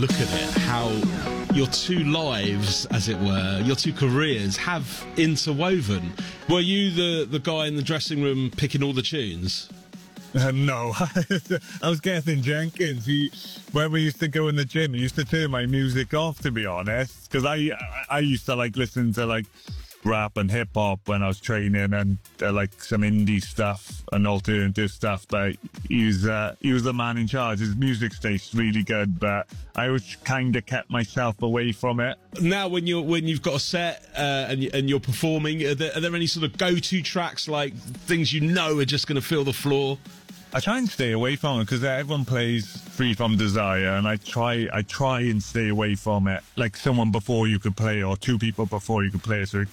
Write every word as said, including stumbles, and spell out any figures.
Look at it, how your two lives, as it were, your two careers have interwoven. Were you the, the guy in the dressing room picking all the tunes? Uh, no, I was Gethin Jenkins. He, when we used to go in the gym, he used to turn my music off, to be honest, because I, I used to like listen to like rap and hip hop when I was training, and uh, like some indie stuff and alternative stuff. But he was uh, he was the man in charge. His music tastes really good, but I was kind of kept myself away from it. Now, when you're when you've got a set uh, and and you're performing, are there, are there any sort of go-to tracks, like things you know are just going to fill the floor? I try and stay away from it because everyone plays Free From Desire, and I try I try and stay away from it. Like someone before you could play, or two people before you could play, so it